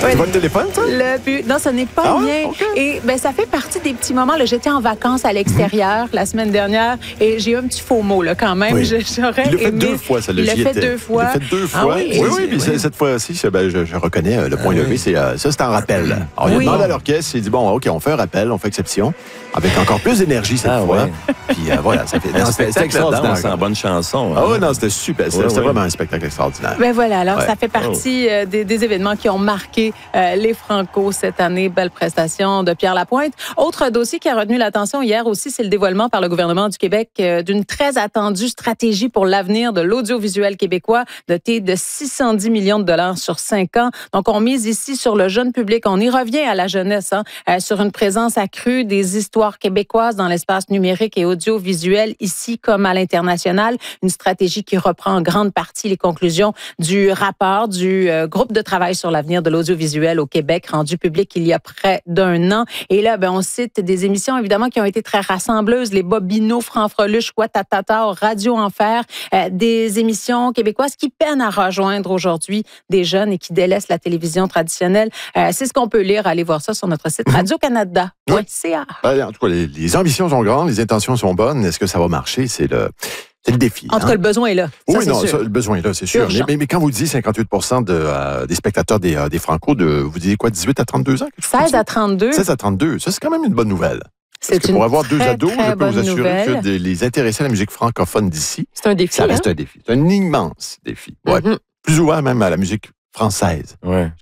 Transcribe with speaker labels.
Speaker 1: C'est votre téléphone, ça?
Speaker 2: Non, ce n'est pas le mien.
Speaker 1: Okay.
Speaker 2: Et ça fait partie des petits moments. Là, j'étais en vacances à l'extérieur la semaine dernière et j'ai eu un petit faux mot là, quand même.
Speaker 1: Oui.
Speaker 2: J'aurais
Speaker 1: Il l'a fait
Speaker 2: aimé...
Speaker 1: 2 fois, ça.
Speaker 2: Il l'a fait 2 fois.
Speaker 1: Il l'a fait 2 fois. Oui, puis cette fois-ci, je reconnais le point levé. Ça, c'est un rappel. Alors, il a demandé à l'orchestre, il a dit, bon, OK, on fait un rappel, on fait exception, avec encore plus d'énergie cette fois. Puis voilà, ça fait...
Speaker 3: C'était extraordinaire. C'est une bonne chanson.
Speaker 1: Ah oui, non, c'était super. C'était vraiment un spectacle extraordinaire.
Speaker 2: Ben voilà, alors ça fait partie des événements qui ont marqué les Franco cette année. Belle prestation de Pierre Lapointe. Autre dossier qui a retenu l'attention hier aussi, c'est le dévoilement par le gouvernement du Québec d'une très attendue stratégie pour l'avenir de l'audiovisuel québécois, dotée de 610 millions de dollars sur 5 ans. Donc, on mise ici sur le jeune public. On y revient à la jeunesse, sur une présence accrue des histoires québécoises dans l'espace numérique et audiovisuel, ici comme à l'international. Une stratégie qui reprend en grande partie les conclusions du rapport du groupe de travail sur l'avenir de l'audiovisuel au Québec, rendu public il y a près d'1 an. Et là, on cite des émissions, évidemment, qui ont été très rassembleuses. Les Bobino, Franfreluche, Ouattatata, Radio Enfer, des émissions québécoises qui peinent à rejoindre aujourd'hui des jeunes et qui délaissent la télévision traditionnelle. C'est ce qu'on peut lire. Allez voir ça sur notre site Radio-Canada.ca.
Speaker 1: En tout cas, les ambitions sont grandes, les intentions sont bonnes. Est-ce que ça va marcher? C'est le défi.
Speaker 2: En tout cas, le besoin est là. Ça,
Speaker 1: oui, le besoin est là, c'est sûr. Mais quand vous dites 58% des spectateurs des Franco, vous disiez quoi, 18 à 32 ans?
Speaker 2: 16 à 32.
Speaker 1: 16 à 32. Ça, c'est quand même une bonne nouvelle.
Speaker 2: C'est
Speaker 1: Parce que pour avoir 2 ados, je peux vous assurer
Speaker 2: nouvelle.
Speaker 1: que les intéresser à la musique francophone d'ici,
Speaker 2: c'est un défi.
Speaker 1: Ça reste un défi. C'est un immense défi. Ouais. Plus ou moins même à la musique française.
Speaker 3: Ouais.